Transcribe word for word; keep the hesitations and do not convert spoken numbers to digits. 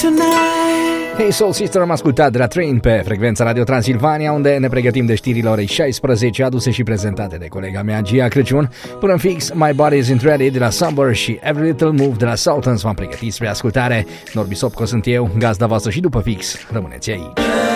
tonight. Hey Soul Sister, am ascultat de la Train pe frecvența Radio Transilvania, unde ne pregătim de știrile orei șaisprezece, aduse și prezentate de colega mea Gia Crăciun. Până în fix, My Body Isn't Ready de la Somber și Every Little Move de la Sultans v-am pregătit spre ascultare. Norbi Sopco sunt eu, gazda voastră, și după fix rămâneți aici.